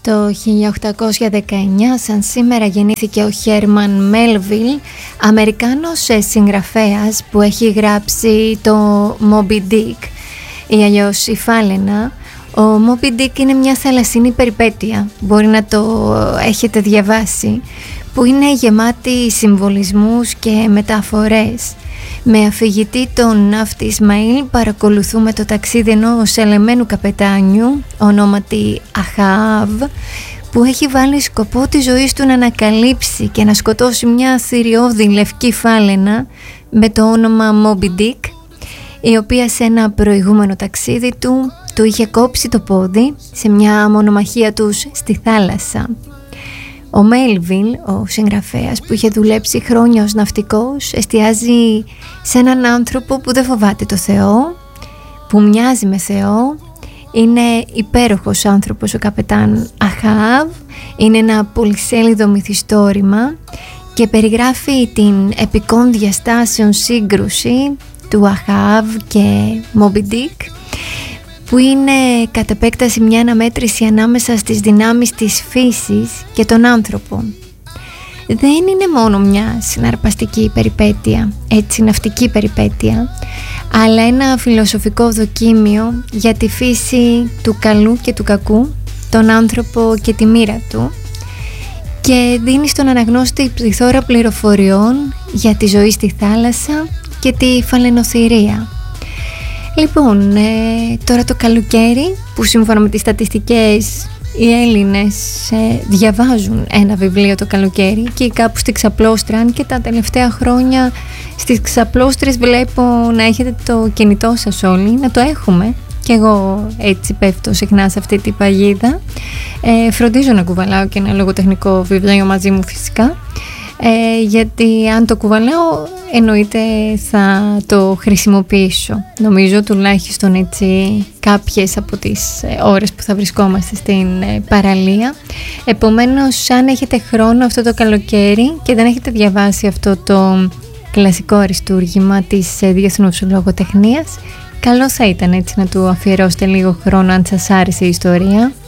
Το 1819 σαν σήμερα γεννήθηκε ο Χέρμαν Μέλβιλ, Αμερικάνος συγγραφέας που έχει γράψει το Moby Dick ή αλλιώς η Φάλαινα. Ο Moby Dick είναι μια θαλασσινή περιπέτεια, μπορεί να το έχετε διαβάσει, που είναι γεμάτη συμβολισμούς και μεταφορές. Με αφηγητή τον ναύτη Ισμαήλ παρακολουθούμε το ταξίδι ενός ελεμένου καπετάνιου ονόματι Αχαάβ, που έχει βάλει σκοπό τη ζωή του να ανακαλύψει και να σκοτώσει μια θηριώδη λευκή φάλαινα με το όνομα Moby Dick, η οποία σε ένα προηγούμενο ταξίδι του είχε κόψει το πόδι σε μια μονομαχία τους στη θάλασσα. Ο Μέλβιλ, ο συγγραφέας που είχε δουλέψει χρόνια ως ναυτικός, εστιάζει σε έναν άνθρωπο που δεν φοβάται το Θεό, που μοιάζει με Θεό. Είναι υπέροχος άνθρωπος ο καπετάν Αχαάβ, είναι ένα πολυσέλιδο μυθιστόρημα και περιγράφει την επικών διαστάσεων σύγκρουση του Αχαάβ και Moby Dick, που είναι κατ' επέκταση μια αναμέτρηση ανάμεσα στις δυνάμεις της φύσης και των άνθρωπων. Δεν είναι μόνο μια συναρπαστική περιπέτεια, έτσι ναυτική περιπέτεια, αλλά ένα φιλοσοφικό δοκίμιο για τη φύση του καλού και του κακού, τον άνθρωπο και τη μοίρα του, και δίνει στον αναγνώστη πληθώρα πληροφοριών για τη ζωή στη θάλασσα και τη φαλαινοθυρία. Λοιπόν, τώρα το καλοκαίρι, που σύμφωνα με τις στατιστικές οι Έλληνες διαβάζουν ένα βιβλίο το καλοκαίρι και κάπου στη Ξαπλώστρα, αν και τα τελευταία χρόνια στις Ξαπλώστρες βλέπω να έχετε το κινητό σας όλοι, να το έχουμε, και εγώ έτσι πέφτω συχνά σε αυτή την παγίδα. Φροντίζω να κουβαλάω και ένα λογοτεχνικό βιβλίο μαζί μου φυσικά, γιατί αν το κουβαλάω εννοείται θα το χρησιμοποιήσω, νομίζω, τουλάχιστον έτσι κάποιες από τις ώρες που θα βρισκόμαστε στην παραλία. Επομένως, αν έχετε χρόνο αυτό το καλοκαίρι και δεν έχετε διαβάσει αυτό το κλασικό αριστούργημα της Διεθνούς Λογοτεχνίας, καλό θα ήταν έτσι να του αφιερώσετε λίγο χρόνο, αν σας άρεσε η ιστορία.